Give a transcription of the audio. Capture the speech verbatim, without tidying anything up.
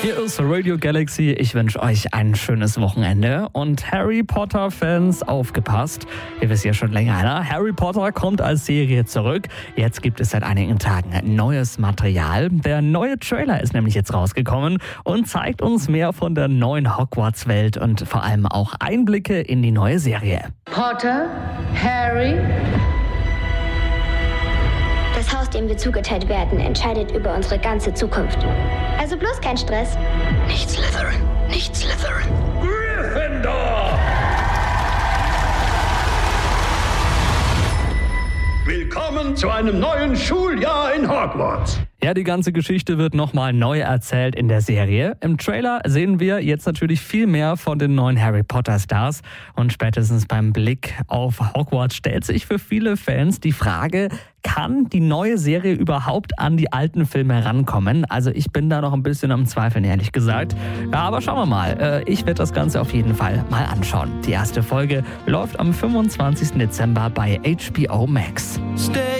Hier ist Radio Galaxy. Ich wünsche euch ein schönes Wochenende. Und Harry Potter-Fans, aufgepasst. Ihr wisst ja schon länger, ne? Harry Potter kommt als Serie zurück. Jetzt gibt es seit einigen Tagen neues Material. Der neue Trailer ist nämlich jetzt rausgekommen und zeigt uns mehr von der neuen Hogwarts-Welt und vor allem auch Einblicke in die neue Serie. Potter, Harry. Das Haus, dem wir zugeteilt werden, entscheidet über unsere ganze Zukunft. Also bloß kein Stress. Nicht Slytherin, nicht Slytherin. Gryffindor! Willkommen zu einem neuen Schuljahr in Hogwarts. Ja, die ganze Geschichte wird nochmal neu erzählt in der Serie. Im Trailer sehen wir jetzt natürlich viel mehr von den neuen Harry Potter Stars. Und spätestens beim Blick auf Hogwarts stellt sich für viele Fans die Frage, kann die neue Serie überhaupt an die alten Filme herankommen? Also ich bin da noch ein bisschen am Zweifeln, ehrlich gesagt. Ja, aber schauen wir mal. Ich werde das Ganze auf jeden Fall mal anschauen. Die erste Folge läuft am fünfundzwanzigsten Dezember bei H B O Max. Stay